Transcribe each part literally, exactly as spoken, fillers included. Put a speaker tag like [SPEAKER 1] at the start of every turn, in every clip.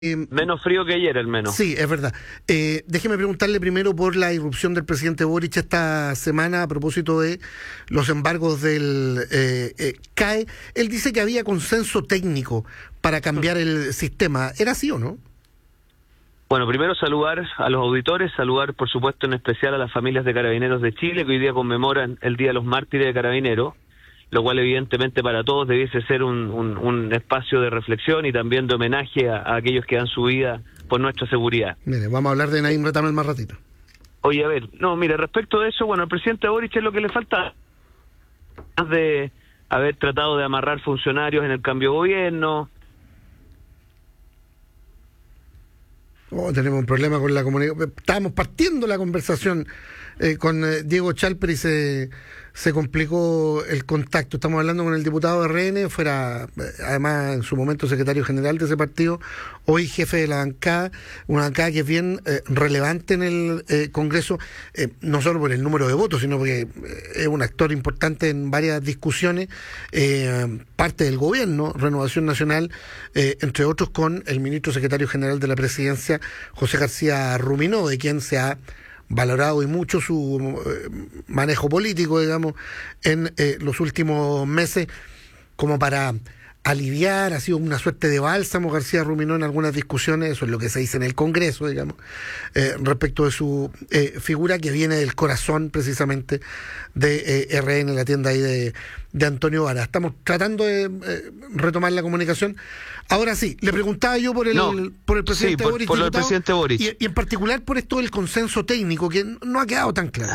[SPEAKER 1] Eh,
[SPEAKER 2] Menos frío que ayer, al menos.
[SPEAKER 1] sí, es verdad. Eh, déjeme preguntarle primero por la irrupción del presidente Boric esta semana a propósito de los embargos del eh, eh, C A E. Él dice que había consenso técnico para cambiar el sistema. ¿Era así o no?
[SPEAKER 2] Bueno, primero saludar a los auditores, saludar por supuesto en especial a las familias de Carabineros de Chile que hoy día conmemoran el Día de los Mártires de Carabineros, lo cual evidentemente para todos debiese ser un, un, un espacio de reflexión y también de homenaje a, a aquellos que dan su vida por nuestra seguridad.
[SPEAKER 1] Mire, vamos a hablar de Naim Retamal más ratito.
[SPEAKER 2] Oye, a ver, no, mira, respecto de eso, bueno, al presidente Boric es lo que le falta, más de haber tratado de amarrar funcionarios en el cambio de gobierno.
[SPEAKER 1] Oh, tenemos un problema con la comunicación. Estábamos partiendo la conversación eh, con eh, Diego Chalper y se, se complicó el contacto. Estamos hablando con el diputado de R N, fuera eh, además en su momento secretario general de ese partido, hoy jefe de la bancada, una bancada que es bien eh, relevante en el eh, Congreso, eh, no solo por el número de votos, sino porque eh, es un actor importante en varias discusiones, eh, parte del gobierno, Renovación Nacional, eh, entre otros con el ministro secretario general de la Presidencia, José García Ruminó, de quien se ha valorado y mucho su eh, manejo político, digamos, en eh, los últimos meses, como para aliviar, ha sido una suerte de bálsamo García Ruminó en algunas discusiones, eso es lo que se dice en el Congreso, digamos, eh, respecto de su eh, figura que viene del corazón precisamente de eh, R N, la tienda ahí de, de Antonio Vara. Estamos tratando de eh, retomar la comunicación. Ahora sí, le preguntaba yo por el,
[SPEAKER 2] No,
[SPEAKER 1] por el presidente
[SPEAKER 2] sí, por,
[SPEAKER 1] Boric,
[SPEAKER 2] por lo del
[SPEAKER 1] diputado,
[SPEAKER 2] presidente Boric.
[SPEAKER 1] y, y en particular por esto del consenso técnico, que no ha quedado tan claro.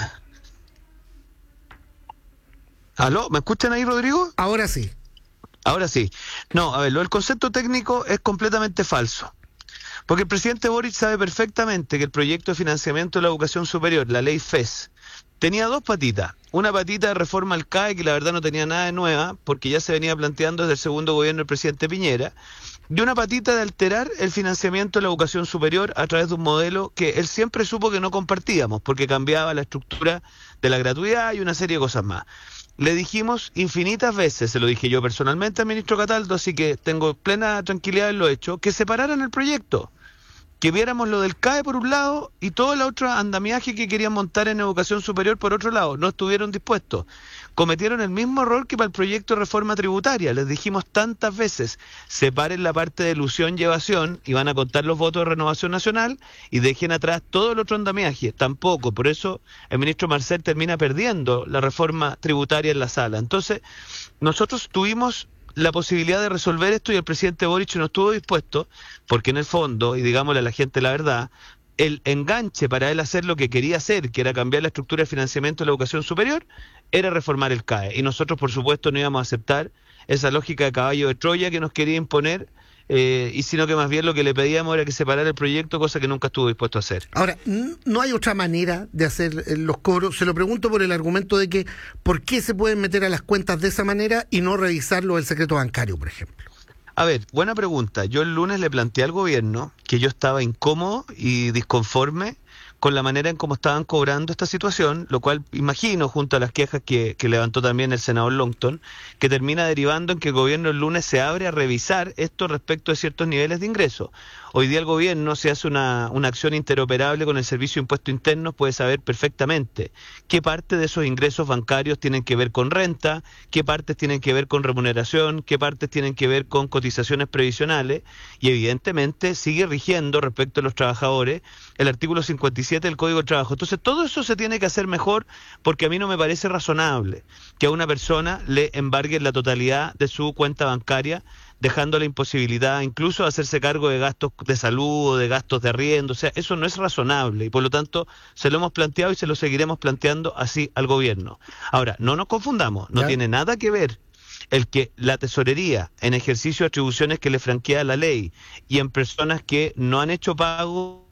[SPEAKER 2] ¿Aló? ¿Me escuchan ahí, Rodrigo?
[SPEAKER 1] Ahora sí.
[SPEAKER 2] Ahora sí. No, a ver, lo del concepto técnico es completamente falso. Porque el presidente Boric sabe perfectamente que el proyecto de financiamiento de la educación superior, la ley F E S, tenía dos patitas. Una patita de reforma al C A E, que la verdad no tenía nada de nueva, porque ya se venía planteando desde el segundo gobierno del presidente Piñera, y una patita de alterar el financiamiento de la educación superior a través de un modelo que él siempre supo que no compartíamos, porque cambiaba la estructura de la gratuidad y una serie de cosas más. Le dijimos infinitas veces, se lo dije yo personalmente al ministro Cataldo, así que tengo plena tranquilidad en lo hecho, que separaran el proyecto, que viéramos lo del C A E por un lado y todo el otro andamiaje que querían montar en educación superior por otro lado. No estuvieron dispuestos. Cometieron el mismo error que para el proyecto de reforma tributaria. Les dijimos tantas veces, separen la parte de ilusión y evasión y van a contar los votos de Renovación Nacional y dejen atrás todo el otro andamiaje. Tampoco. Por eso el ministro Marcel termina perdiendo la reforma tributaria en la sala. Entonces, nosotros tuvimos la posibilidad de resolver esto y el presidente Boric no estuvo dispuesto, porque en el fondo, y digámosle a la gente la verdad, el enganche para él hacer lo que quería hacer, que era cambiar la estructura de financiamiento de la educación superior, era reformar el C A E. Y nosotros, por supuesto, no íbamos a aceptar esa lógica de caballo de Troya que nos quería imponer, eh, y sino que más bien lo que le pedíamos era que separara el proyecto, cosa que nunca estuvo dispuesto a hacer.
[SPEAKER 1] Ahora, no hay otra manera de hacer eh, los cobros. Se lo pregunto por el argumento de que ¿por qué se pueden meter a las cuentas de esa manera y no revisarlo del secreto bancario, por ejemplo?
[SPEAKER 2] A ver, buena pregunta. Yo el lunes le planteé al gobierno que yo estaba incómodo y disconforme con la manera en cómo estaban cobrando esta situación, lo cual imagino, junto a las quejas que, que levantó también el senador Longton, que termina derivando en que el gobierno el lunes se abre a revisar esto respecto de ciertos niveles de ingreso. Hoy día el gobierno, si hace una, una acción interoperable con el Servicio de Impuestos Internos, puede saber perfectamente qué parte de esos ingresos bancarios tienen que ver con renta, qué partes tienen que ver con remuneración, qué partes tienen que ver con cotizaciones previsionales, y evidentemente sigue rigiendo respecto a los trabajadores el artículo cincuenta y siete del Código de Trabajo. Entonces todo eso se tiene que hacer mejor, porque a mí no me parece razonable que a una persona le embarguen la totalidad de su cuenta bancaria, dejando la imposibilidad incluso de hacerse cargo de gastos de salud o de gastos de arriendo. O sea, eso no es razonable y por lo tanto se lo hemos planteado y se lo seguiremos planteando así al gobierno. Ahora, no nos confundamos, no
[SPEAKER 1] ¿Ya?
[SPEAKER 2] tiene nada que ver el que la tesorería, en ejercicio de atribuciones que le franquea la ley y en personas que no han hecho pago,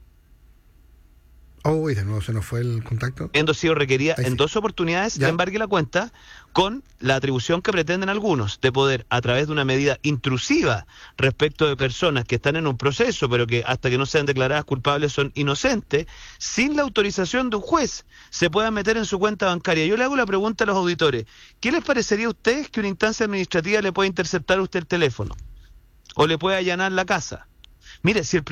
[SPEAKER 1] Oh, y de nuevo se nos fue el contacto.
[SPEAKER 2] habiendo sido requerida
[SPEAKER 1] Ahí sí.
[SPEAKER 2] en dos oportunidades,
[SPEAKER 1] Ya.
[SPEAKER 2] le embargue la cuenta, con la atribución que pretenden algunos de poder, a través de una medida intrusiva respecto de personas que están en un proceso, pero que hasta que no sean declaradas culpables son inocentes, sin la autorización de un juez, se puedan meter en su cuenta bancaria. Yo le hago la pregunta a los auditores: ¿qué les parecería a ustedes que una instancia administrativa le pueda interceptar a usted el teléfono? ¿O le pueda allanar la casa? Mire, si el